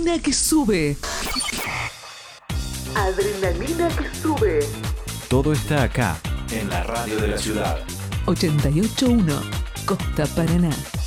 Adrenalina que sube. Adrenalina que sube. Todo está acá, en la radio de la ciudad. 88.1 Costa Paraná.